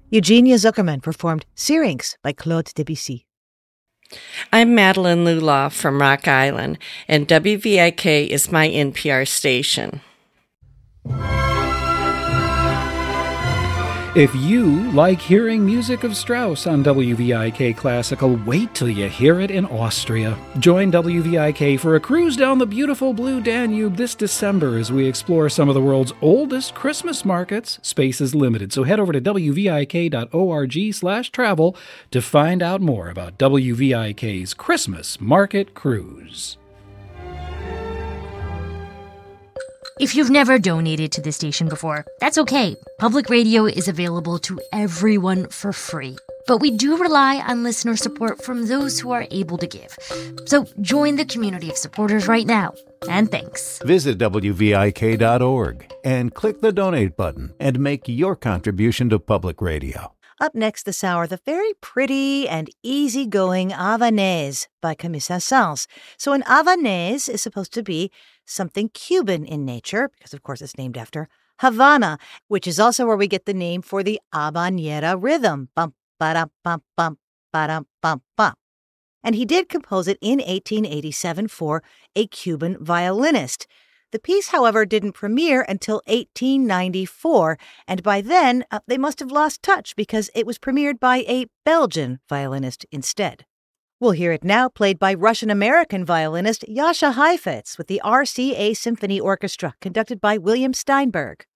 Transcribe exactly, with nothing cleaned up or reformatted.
Eugenia Zuckerman performed Syrinx by Claude Debussy. I'm Madeline Lulaw from Rock Island, and W V I K is my N P R station. If you like hearing music of Strauss on W V I K Classical, wait till you hear it in Austria. Join W V I K for a cruise down the beautiful Blue Danube this December as we explore some of the world's oldest Christmas markets. Space is limited, so head over to w v i k dot org slash travel to find out more about W V I K's Christmas Market Cruise. If you've never donated to the station before, that's okay. Public radio is available to everyone for free. But we do rely on listener support from those who are able to give. So join the community of supporters right now. And thanks. Visit w v i k dot org and click the donate button and make your contribution to public radio. Up next this hour, the very pretty and easygoing Havanaise by Camille Saint-Saëns. So an Havanaise is supposed to be something Cuban in nature, because of course it's named after Havana, which is also where we get the name for the habanera rhythm. Bum, ba-dum, bum, bum, ba-dum, bum, bum. And he did compose it in eighteen eighty-seven for a Cuban violinist. The piece, however, didn't premiere until eighteen ninety-four, and by then uh, they must have lost touch because it was premiered by a Belgian violinist instead. We'll hear it now played by Russian-American violinist Jascha Heifetz with the R C A Symphony Orchestra, conducted by William Steinberg.